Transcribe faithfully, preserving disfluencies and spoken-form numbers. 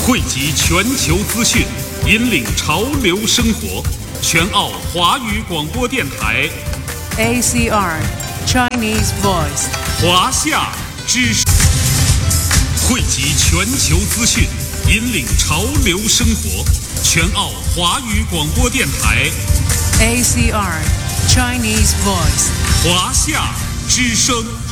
汇集全球资讯，引领潮流生活。全澳华语广播电台 A C R Chinese Voice 华夏之声，汇集全球资讯，引领潮流生活。全澳华语广播电台 A C R Chinese Voice 华夏之声。